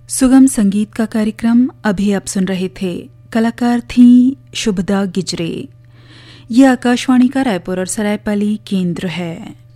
सुगम संगीत का कार्यक्रम अभी आप सुन रहे थे। कलाकार थी शुभदा गिजरे। ये आकाशवाणी का रायपुर और सरायपाली केंद्र है।